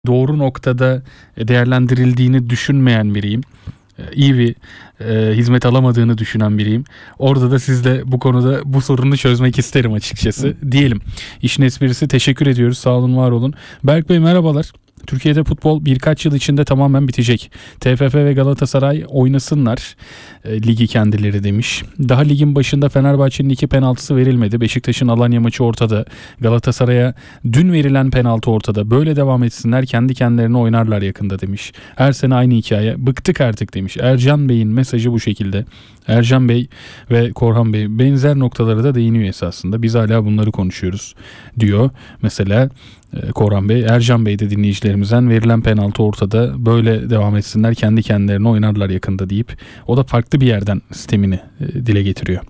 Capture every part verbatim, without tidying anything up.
doğru noktada değerlendirildiğini düşünmeyen biriyim. İyi bir e, hizmet alamadığını düşünen biriyim. Orada da sizle bu konuda bu sorunu çözmek isterim açıkçası. Diyelim. İşin esprisi, teşekkür ediyoruz. Sağ olun, var olun. Berk Bey merhabalar. Türkiye'de futbol birkaç yıl içinde tamamen bitecek. T F F ve Galatasaray oynasınlar e, ligi kendileri demiş. Daha ligin başında Fenerbahçe'nin iki penaltısı verilmedi. Beşiktaş'ın Alanya maçı ortada. Galatasaray'a dün verilen penaltı ortada. Böyle devam etsinler, kendi kendilerine oynarlar yakında demiş. Her sene aynı hikaye. Bıktık artık demiş. Ercan Bey'in mesajı bu şekilde. Ercan Bey ve Korhan Bey benzer noktalara da değiniyor esasında. Biz hala bunları konuşuyoruz diyor. Mesela Korhan Bey, Ercan Bey de dinleyicilerimizden verilen penaltı ortada. Böyle devam etsinler, kendi kendilerine oynarlar yakında deyip o da farklı bir yerden sistemini dile getiriyor.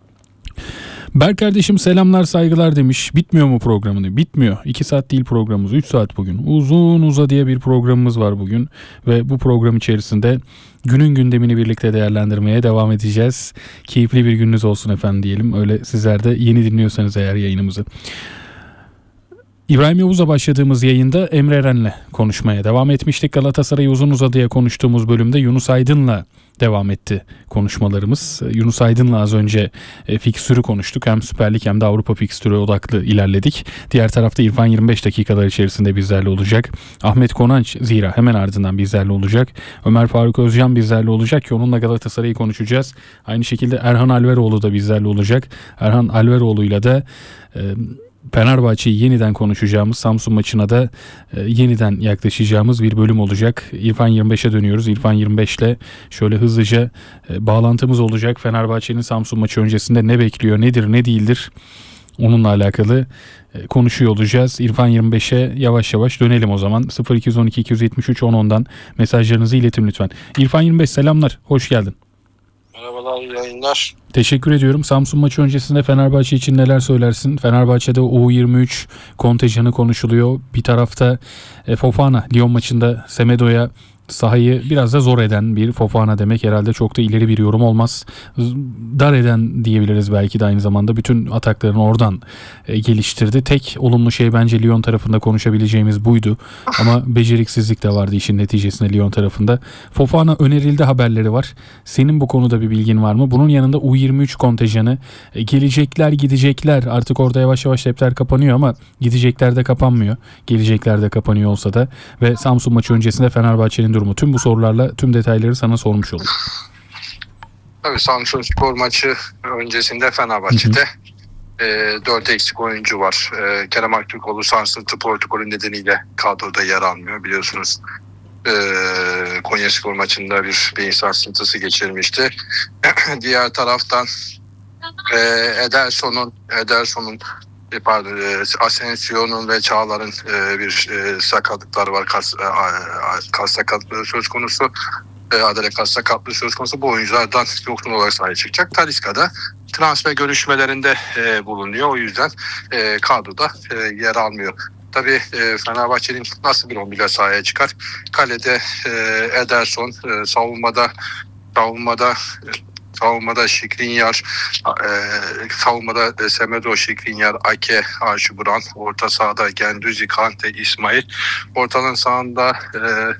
Berk kardeşim selamlar saygılar demiş. Bitmiyor mu programını? Bitmiyor. iki saat değil programımız. üç saat bugün. Uzun uzadıya bir programımız var bugün. Ve bu program içerisinde günün gündemini birlikte değerlendirmeye devam edeceğiz. Keyifli bir gününüz olsun efendim diyelim. Öyle sizler de yeni dinliyorsanız eğer yayınımızı. İbrahim Yavuz'la başladığımız yayında Emre Eren'le konuşmaya devam etmiştik. Galatasaray'ı uzun uzadıya konuştuğumuz bölümde Yunus Aydın'la devam etti konuşmalarımız. Yunus Aydın'la az önce e, fikstürü konuştuk. Hem Süper Lig hem de Avrupa fikstürü odaklı ilerledik. Diğer tarafta İrfan yirmi beş dakikalar içerisinde bizlerle olacak. Ahmet Konanç zira hemen ardından bizlerle olacak. Ömer Faruk Özcan bizlerle olacak ki onunla Galatasaray'ı konuşacağız. Aynı şekilde Erhan Alveroğlu da bizlerle olacak. Erhan Alveroğlu'yla da e, Fenerbahçe'yi yeniden konuşacağımız, Samsun maçına da e, yeniden yaklaşacağımız bir bölüm olacak. İrfan yirmi beşe dönüyoruz. İrfan yirmi beş ile şöyle hızlıca e, bağlantımız olacak. Fenerbahçe'nin Samsun maçı öncesinde ne bekliyor, nedir, ne değildir onunla alakalı e, konuşuyor olacağız. İrfan yirmi beşe yavaş yavaş dönelim o zaman. sıfır iki on iki iki yetmiş üç on ondan mesajlarınızı iletin lütfen. İrfan yirmi beş selamlar, hoş geldin. Merhabalar, iyi yayınlar. Teşekkür ediyorum. Samsun maçı öncesinde Fenerbahçe için neler söylersin? Fenerbahçe'de U yirmi üç kontenjanı konuşuluyor. Bir tarafta e, Fofana Lyon maçında Semedo'ya sahayı biraz da zor eden bir Fofana demek herhalde çok da ileri bir yorum olmaz. Dar eden diyebiliriz belki de aynı zamanda. Bütün ataklarını oradan e, geliştirdi. Tek olumlu şey bence Lyon tarafında konuşabileceğimiz buydu. Ama beceriksizlik de vardı işin neticesinde Lyon tarafında. Fofana önerildi haberleri var. Senin bu konuda bir bilgin var mı? Bunun yanında U yirmi üç kontenjanı e, gelecekler gidecekler. Artık orada yavaş yavaş defter kapanıyor ama gidecekler de kapanmıyor. Gelecekler de kapanıyor olsa da. Ve Samsun maçı öncesinde Fenerbahçe'nin durumu. Tüm bu sorularla tüm detayları sana sormuş oldum. Tabii Samsun Spor maçı öncesinde Fenerbahçe'de e, dört eksik oyuncu var. E, Kerem Aktürkoğlu sarsıntı protokolü nedeniyle kadroda yer almıyor. Biliyorsunuz e, Konyaspor maçında bir beyin sarsıntısı geçirmişti. Diğer taraftan e, Ederson'un Ederson'un pardon Asensio'nun ve Çağlar'ın e, bir e, sakatlıkları var. Kas, e, kas sakatlığı söz konusu. E, Adele kas sakatlığı söz konusu. Bu oyunculardan yoksun olarak sahaya çıkacak. Talisca'da transfer görüşmelerinde e, bulunuyor. O yüzden e, kadroda e, yer almıyor. Tabii e, Fenerbahçe'nin nasıl bir on birle sahaya çıkar? Kalede e, Ederson, e, savunmada savunmada e, Savunmada Şikrinyar, e, savunmada Semedo, Şikrinyar, Ake, Arşuburan, orta sahada Gendüzi, Kante, İsmail, ortanın sağında e,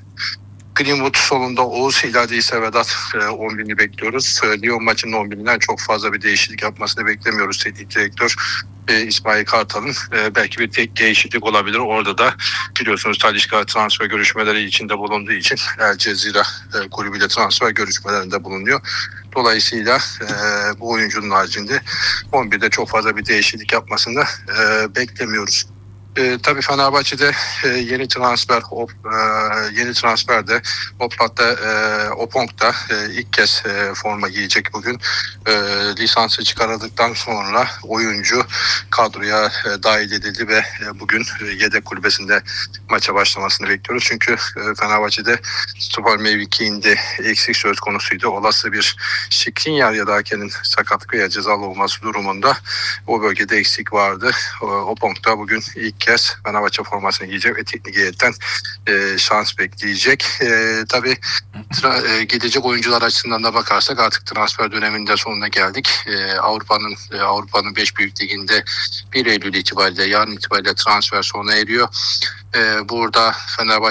Greenwood, solunda Oğuz, ileride ise Vedat e, on birini bekliyoruz. E, Lyon maçının on birinden çok fazla bir değişiklik yapmasını beklemiyoruz. Teknik direktör e, İsmail Kartal'ın e, belki bir tek değişiklik olabilir. Orada da biliyorsunuz Talisca transfer görüşmeleri içinde bulunduğu için El Cezire e, kulübüyle transfer görüşmelerinde bulunuyor. Dolayısıyla e, bu oyuncunun haricinde on birde çok fazla bir değişiklik yapmasını e, beklemiyoruz. E, tabii Fenerbahçe'de e, yeni transfer o, e, yeni transferde Opat'ta e, Opong'da e, ilk kez e, forma giyecek bugün. E, lisansı çıkarıldıktan sonra oyuncu kadroya e, dahil edildi ve e, bugün e, yedek kulübesinde maça başlamasını bekliyoruz. Çünkü e, Fenerbahçe'de stoper mevkiinde eksik söz konusuydu. Olası bir Şikrinyar ya da Ake'nin sakatlık veya cezalı olması durumunda o bölgede eksik vardı. E, Opong'da bugün ilk kez Fenerbahçe formasını giyecek ve teknik heyetten e, şans bekleyecek. E, tabii tra- e, gidecek oyuncular açısından da bakarsak artık transfer döneminde sonuna geldik. E, Avrupa'nın e, Avrupa'nın beş büyük liginde bir Eylül itibariyle yarın itibariyle transfer sona eriyor. E, burada Fenerbahçe